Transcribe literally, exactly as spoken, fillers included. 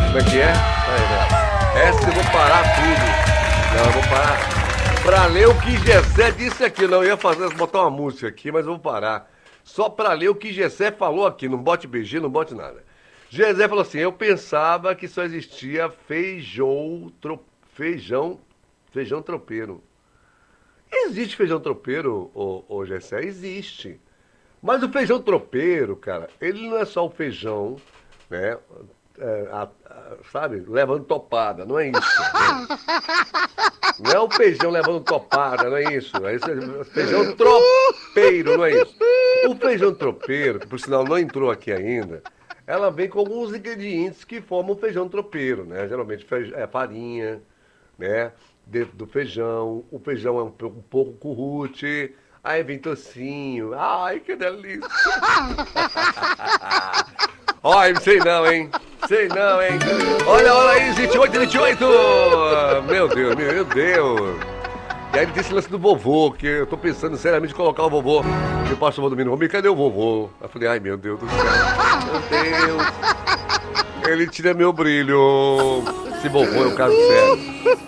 Como é que é? Aí, né? Essa eu vou parar tudo. Não, eu vou parar pra ler o que Gessé disse aqui. Não, eu ia fazer, botar uma música aqui, mas eu vou parar. Só pra ler o que Gessé falou aqui. Não bote B G, não bote nada. Gessé falou assim, eu pensava que só existia feijão, tro... feijão, feijão tropeiro. Existe feijão tropeiro, ô, ô Gessé? Existe. Mas o feijão tropeiro, cara, ele não é só o feijão, né? É, a- a- sabe? Levando topada, não é isso. Né? Não é o feijão levando topada, não é isso. É isso, é feijão tropeiro, não é isso. O feijão tropeiro, que por sinal não entrou aqui ainda, ela vem com alguns ingredientes que formam o feijão tropeiro, né? Geralmente feij- é farinha, né? Dentro do feijão. O feijão é um, pouco- um pouco currute. Aí vem tocinho. Ai, que delícia. Ai, sei não, hein? Sei não, hein? Olha, olha aí, vinte e oito, vinte e oito! Meu Deus, meu Deus! E aí ele disse esse lance do vovô, que eu tô pensando seriamente em colocar o vovô. Eu passo o domingo, cadê o vovô? Eu falei, ai meu Deus do céu. Meu Deus. Ele tira meu brilho. Esse vovô é o caso sério.